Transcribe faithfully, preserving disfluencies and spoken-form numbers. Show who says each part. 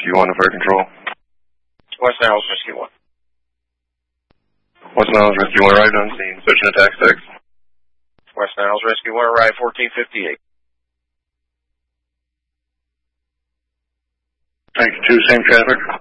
Speaker 1: Rescue one to Fire Control.
Speaker 2: West Niles Rescue one.
Speaker 1: West Niles Rescue one arrived on scene. Search and attack six.
Speaker 2: West Niles Rescue one arrived fourteen fifty-eight.
Speaker 1: Thank you, two, same traffic.